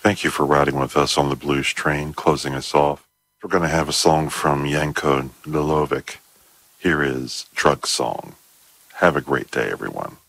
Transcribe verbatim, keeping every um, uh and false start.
Thank you for riding with us on the Blues Train. Closing us off, we're going to have a song from Janko Milovic. Here is Drug Song. Have a great day, everyone.